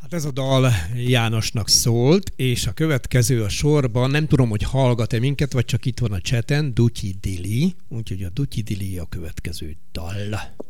Hát ez a dal Jánosnak szólt, és a következő a sorban, nem tudom, hogy hallgat-e minket, vagy csak itt van a chaten, Dutyi Dili, úgyhogy a Dutyi Dili a következő dal.